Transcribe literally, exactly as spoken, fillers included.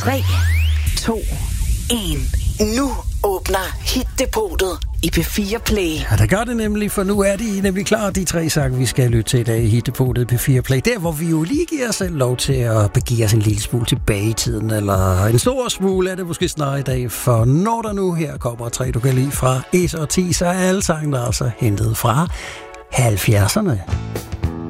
tre, to, en. Nu åbner Hit-depotet i P fire Play. Ja, der gør det nemlig, for nu er de nemlig klar, de tre sange, vi skal lytte til i dag i Hit-depotet i P fire Play. Der, hvor vi jo lige giver os selv lov til at begive os en lille smule tilbage i tiden, eller en stor smule er det måske snarere i dag, for når der nu her kommer tre, du kan lide fra et og ti, så er alle sangene altså hentet fra halvfjerdserne.